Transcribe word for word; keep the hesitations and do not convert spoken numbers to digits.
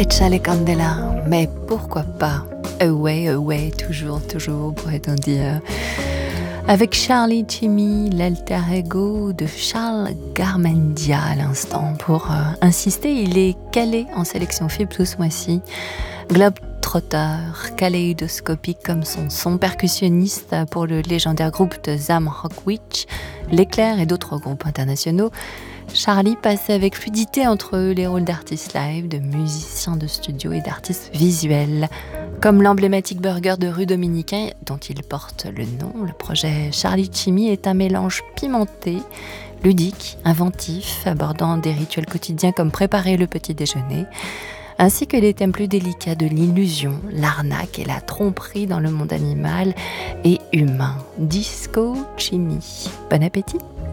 Échale candela, mais pourquoi pas Away, away, toujours, toujours, pourrait-on dire. Avec Charlie Chimmy, l'alter ego de Charles Garmendia à l'instant. Pour euh, insister, il est calé en sélection F I B tout ce mois-ci. Globetrotter, kaléidoscopique comme son son, percussionniste pour le légendaire groupe de Zam Rock Witch, L'Éclair et d'autres groupes internationaux. Charlie passait avec fluidité entre les rôles d'artistes live, de musiciens de studio et d'artistes visuels. Comme l'emblématique burger de rue Dominicain dont il porte le nom, le projet Charlie Chimmy est un mélange pimenté, ludique, inventif, abordant des rituels quotidiens comme préparer le petit déjeuner, ainsi que les thèmes plus délicats de l'illusion, l'arnaque et la tromperie dans le monde animal et humain. Disco Chimmy. Bon appétit!